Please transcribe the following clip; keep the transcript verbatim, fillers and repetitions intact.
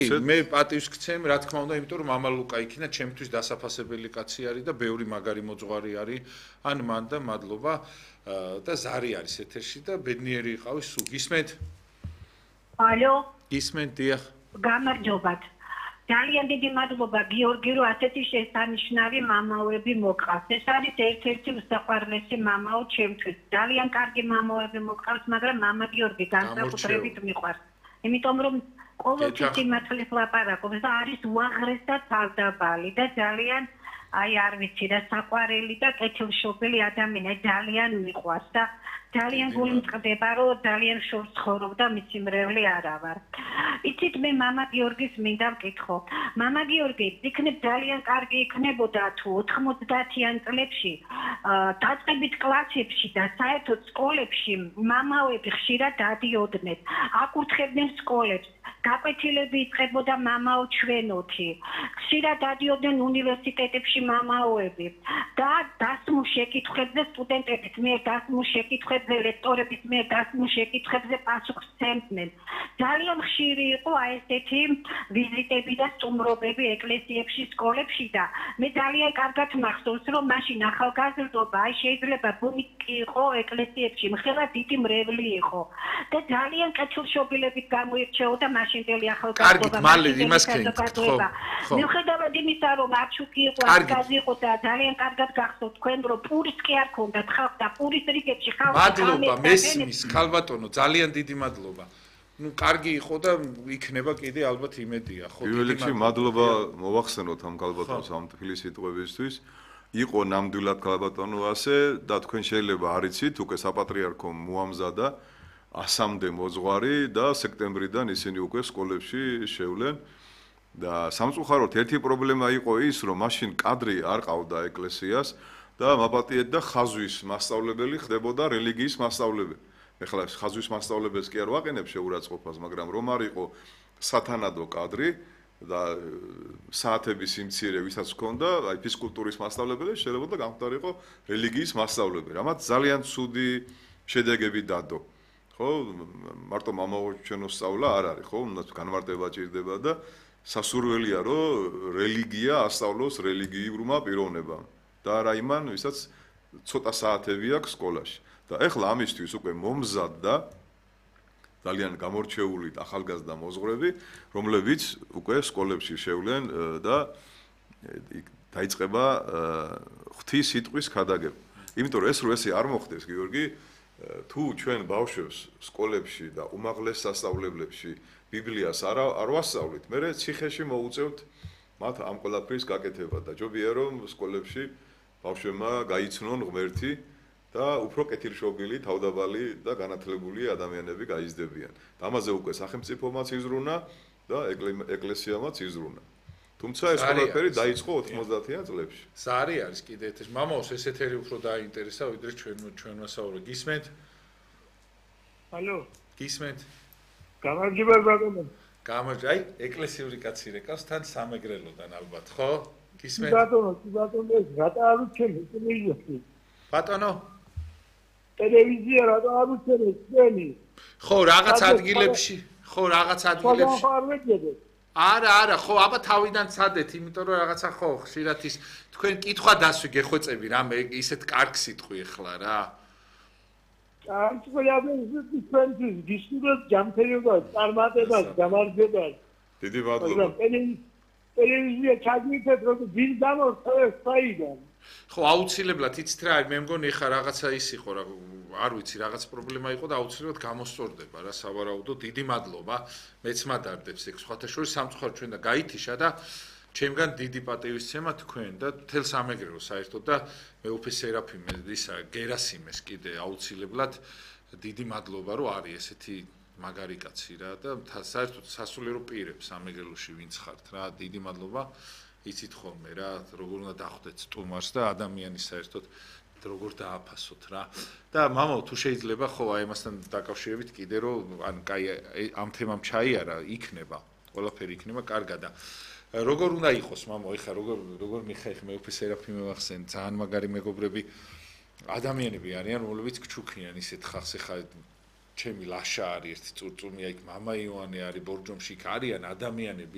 მე პატივს გცემ, რა თქმა უნდა, იმიტომ რომ მამა ლუკა იქნა ჩემთვის დასაფასებელი კაცი არის და ბევრი მაგარი მოძღვარი არის. ან მან და მადლობა და ზარი არის ეთერში და ბედნიერი იყავი სულ. გისმენთ? ალო? გისმენთ, დიახ. გამარჯობათ. ძალიან დიდი მადლობა გიორგი, რომ ასეთი შესანიშნავი მამაოები მოყავს. ეს არის ერთ-ერთი უსაყვარლესი მამაო ჩემთვის. ძალიან კარგი მამაოები მოყავს, მაგრამ მამა გიორგი განსაკუთრებით მიყვარს. იმიტომ რომ ყოველთვის სიმართლეს ლაპარაკობს და არის უაღრეს და თავდაბალი და ძალიან აი არ ვიცი და საყვარელი და კეთილშობილი ადამიანი ძალიან მიყვარს და ძალიან გული მწყდება რომ ძალიან შორს ცხოვრობ და მისი მრევლი არა ვარ. იცით მე მამა გიორგის მინდა ვკითხო. მამა გიორგი იქნებ ძალიან კარგი იქნებოდა თუ ოთხმოცდაათიან წლებში დაწყებით კლასებში და საერთოდ სკოლებში მამაოები ხშირად დადიოდნენ. აკურთხებდნენ სკოლებს. გაკვეთილები იწყებოდა მამაო ჩვენოთი. ხშირად დადიოდნენ უნივერსიტეტებში მამაოები და დასმულ შეკითხვებზე სტუდენტების მიერ დასმულ შეკითხვებზე ლექტორების მიერ დასმულ შეკითხვებზე პასუხს სცემდნენ. ძალიან ხშირი იყო აი ესეთი ვიზიტები და სტუმრობები ეკლესიებში, სკოლებში და მე ძალიან კარგად მახსოვს რომ მაშინ ახალგაზრდობა აი შეიძლება ბუნიკი იყო ეკლესიებში, მხოლოდ დიდი მრევლი იყო და ძალიან კეთილშობილებით გამოირჩეოდა მაშინდელი ახალგაზრდობა. კარგით, მალე იმას ქენთ, ხო? მიუხედავად იმისა, რომ არჩუკი იყო, აკაზი იყო და ძალიან კარგად გახსოვთ თქვენ, რომ პურის კი არ ქონდათ ხალხ და პურის რიგებში ხალხი მადლობა, მესმის, ქალბატონო, ძალიან დიდი მადლობა. ნუ კარგი იყო და იქნება კიდე ალბათ იმედია, ხო? პირველ რიგში მადლობა მოვახსენოთ ამ ქალბატონს ამ თბილი სიტყვებისთვის. იყო ნამდვილად ქალბატონო ასე და თქვენ შეიძლება არ იცით, უკვე საპატრიარქო მოამზადა ასამდე მოძღვარი და სექტემბრიდან ისინი უკვე სკოლებში შევლენ და სამწუხაროდ ერთი პრობლემა იყო ის, რომ მაშინ კადრი არ ყავდა ეკლესიას და მაპატიეთ და ხაზვის მასწავლებელი ხდებოდა რელიგიის მასწავლებელი. ეხლა ხაზვის მასწავლებელს კი არ ვაყენებ შეურაცხყოფას, მაგრამ რომ არ იყო სათანადო კადრი და საათების სიმცირე ვისაც ჰქონდა, აი ფიზკულტურის მასწავლებელი შეიძლება გამხდარიყო რელიგიის მასწავლებელი. რამაც ძალიან ცუდი შედეგები დადო. ხო, მარტო მამაოჩვენოს სწავლა არ არის, ხო, უნდა განმარტება ჭირდება და სასურველია, რომ რელიგია ასწავლოს რელიგიურმა პიროვნებამ და არა იმან, ვისაც ცოტა საათები აქვს სკოლაში. და ეხლა ამისთვის უკვე მომზადდა ძალიან გამორჩეული ახალგაზრდა მოძღვრები, რომლებიც უკვე სკოლებში შევლენ და დაიწყება ღვთის სიტყვის ქადაგება. იმიტომ რომ ეს რო ესე არ მოხდეს, გიორგი, თუ ჩვენ ბავშვებს სკოლებში და უმაღლეს სასწავლებლებში ბიბლიას არ არ ვასწავლით, მერე ციხეში მოუწევთ მათ ამ ყველაფრის გაკეთება და ჯობია რომ სკოლებში ბავშვებმა გაიცნონ ღმერთი და უფრო კეთილშობილი, თავდაბალი და განათლებული ადამიანები გაიზრდებიან. და ამაზე უკვე სახელმწიფომაც იზრუნა და ეკლესიამაც იზრუნა. თუმცა ეს ყველაფერი დაიწყო ოთხმოცდაათიან წლებში. ზარი არის კიდე ეთერში. მამაოს ეს ეთერი უფრო დაინტერესა, ვიდრე ჩვენ ჩვენ ვასაუბრეთ. გისმენთ? ალო. გისმენთ? გამარჯობა ბატონო. გამარჯობა. აი, ეკლესიური კაცი რეკავს თან სამეგრელოდან ალბათ, ხო? გისმენთ? ბატონო, ბატონო, რატო არ უჩვენე ტელევიზიაში? ბატონო? ტელევიზია რატო არ უჩვენე თქვენი? ხო, რაღაც ადგილებში, ხო, რაღაც ადგილებში. ხო, არ ვეძებთ. არა, არა, ხო, აბა თავიდან ცადეთ, იმიტომ რომ რაღაცა ხო, ხშირად ის თქვენ კითხვა დასვი გეხვეწები რამე ისეთ კარგ სიტყვი ახლა რა. არ შეიძლება ისეთი თქვენთვის გისურვებთ ჯანმრთელობას, წარმატებას, გამარჯვებას. დიდი მადლობა. ტელევიზია ჩაგვითეთ რომ დის დამორწეს საიდან. ხო, აუცილებლად იცით რა, მე მგონი ხა რაღაცა ის იყო რა, არ ვიცი, რაღაც პრობლემა იყო და აუცილებლად გამოსწორდება რა, სავარაუდო, დიდი მადლობა. მეც მადარდებს ეგ სხვათა შორის სამწუხაროდ ჩვენ და გაითიშა და ჩემგან დიდი პატივისცემა თქვენ და მთელ სამეგრელოს საერთოდ და მეუფე სერაფიმე ისა გერასიმეს კიდე აუცილებლად დიდი მადლობა რომ არის ესეთი მაგარი კაცი რა და საერთოდ სასულიერო პირებს სამეგრელოში ვინც ხართ რა, დიდი მადლობა. იცით ხოლმე რა, როგორ უნდა დახვდეთ სტუმარს და ადამიანის საერთოდ როგორ დააფასოთ რა. და მამაო, თუ შეიძლება ხო აი ამასთან დაკავშირებით კიდე რომ ან კაი ამ თემამ ჩაიარა, იქნება, ყველაფერი იქნება კარგად და როგორ უნდა იყოს მამაო, ეხა როგორ როგორ მიხაიხ მე უფე სერაფიმე ვახსენ, ძალიან მაგარი მეგობრები ადამიანები არიან, რომლებიც გჩუქნიან ისეთ ხალხს, ეხა ჩემი ლაშა არის ერთი წურწუმია იქ მამა იოანე არის ბორჯომში იქ არიან ადამიანები